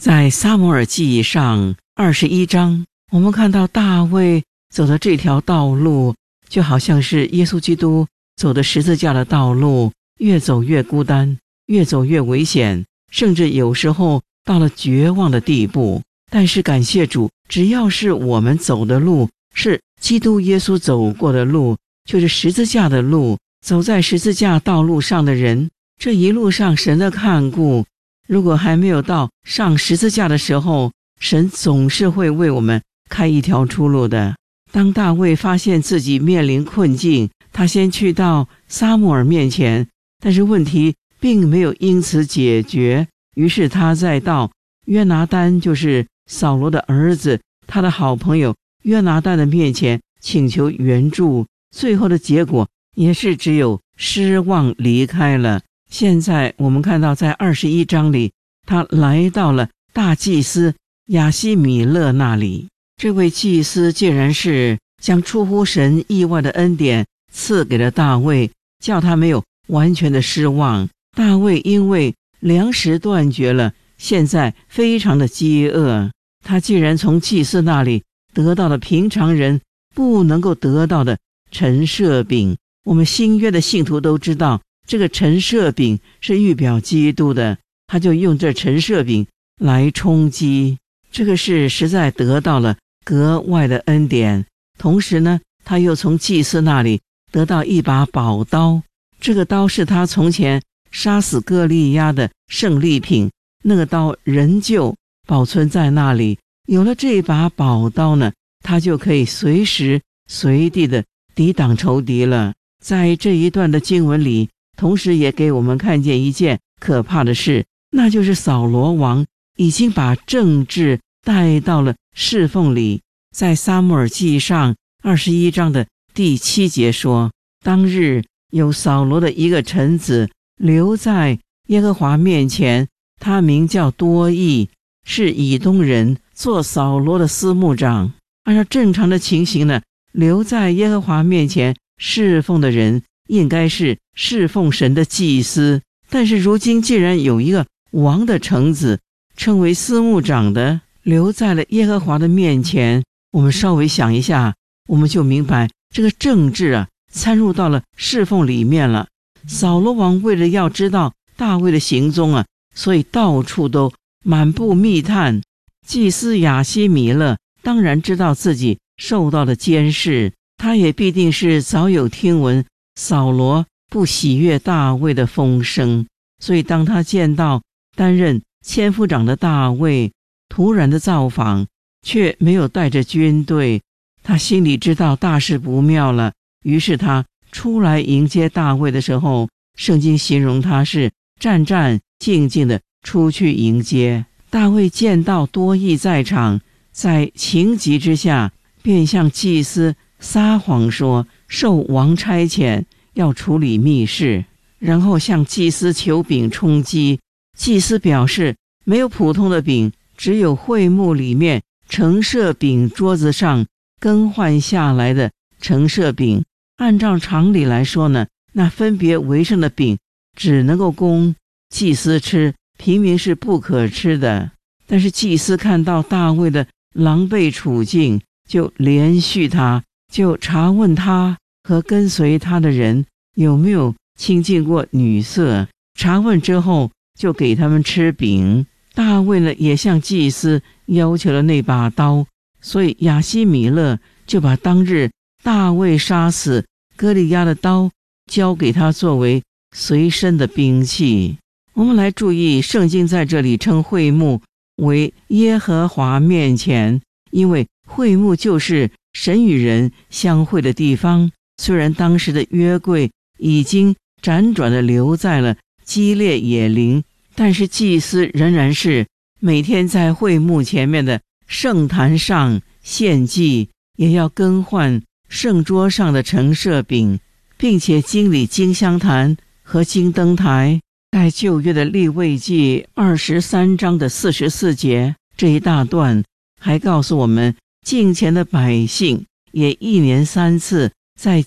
在撒母耳记上21章，我们看到大卫走的这条道路，就好像是耶稣基督走的十字架的道路，越走越孤单，越走越危险，甚至有时候到了绝望的地步。但是感谢主，只要是我们走的路，是基督耶稣走过的路，就是十字架的路，走在十字架道路上的人，这一路上神的看顾，如果还没有到上十字架的时候，神总是会为我们开一条出路的。当大卫发现自己面临困境，他先去到撒母耳面前，但是问题并没有因此解决，于是他再到约拿单，就是扫罗的儿子，他的好朋友约拿单的面前请求援助，最后的结果也是只有失望离开了。现在我们看到在21章里，他来到了大祭司亚希米勒那里。这位祭司竟然是将出乎神意外的恩典赐给了大卫，叫他没有完全的失望。大卫因为粮食断绝了，现在非常的饥饿，他竟然从祭司那里得到了平常人不能够得到的陈设饼。我们新约的信徒都知道，这个陈设饼是预表基督的，他就用这陈设饼来充饥，这个是实在得到了格外的恩典。同时呢，他又从祭司那里得到一把宝刀，这个刀是他从前杀死歌利亚的胜利品，那个刀仍旧保存在那里。有了这把宝刀呢，他就可以随时随地的抵挡仇敌了。在这一段的经文里，同时也给我们看见一件可怕的事，那就是扫罗王已经把政治带到了侍奉里。在撒母耳记上21章的第7节说，当日有扫罗的一个臣子留在耶和华面前，他名叫多益，是以东人，做扫罗的司牧长。按照正常的情形呢，留在耶和华面前侍奉的人应该是侍奉神的祭司，但是如今既然有一个王的臣子称为司牧长的留在了耶和华的面前，我们稍微想一下，我们就明白这个政治参入到了侍奉里面了。扫罗王为了要知道大卫的行踪所以到处都满布密探。祭司亚希米勒当然知道自己受到了监视，他也必定是早有听闻扫罗不喜悦大卫的风声，所以当他见到担任千夫长的大卫突然的造访，却没有带着军队，他心里知道大事不妙了。于是他出来迎接大卫的时候，圣经形容他是战战兢兢的出去迎接。大卫见到多益在场，在情急之下便向祭司撒谎说受王差遣要处理密事，然后向祭司求饼充饥。祭司表示没有普通的饼，只有会幕里面陈设饼桌子上更换下来的陈设饼。按照常理来说呢，那分别为圣的饼只能够供祭司吃，平民是不可吃的。但是祭司看到大卫的狼狈处境，就连续他，就查问他和跟随他的人有没有亲近过女色。查问之后就给他们吃饼。大卫呢也向祭司要求了那把刀，所以亚希米勒就把当日大卫杀死歌利亚的刀交给他作为随身的兵器。我们来注意，圣经在这里称会幕为耶和华面前，因为会幕就是神与人相会的地方。虽然当时的约柜已经辗转地留在了基列野林，但是祭司仍然是每天在会幕前面的圣坛上献祭，也要更换圣桌上的陈设饼，并且经理金香坛和金灯台。在旧约的利未记23章的44节，这一大段还告诉我们，敬虔的百姓也1年3次在